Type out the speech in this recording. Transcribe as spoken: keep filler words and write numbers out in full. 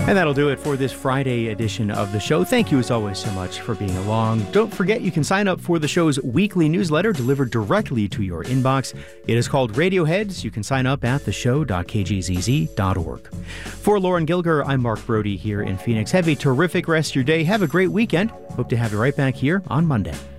And that'll do it for this Friday edition of the show. Thank you as always so much for being along. Don't forget you can sign up for the show's weekly newsletter delivered directly to your inbox. It is called Radioheads. You can sign up at the show dot k g z z dot org. For Lauren Gilger, I'm Mark Brody here in Phoenix. Have a terrific rest of your day. Have a great weekend. Hope to have you right back here on Monday.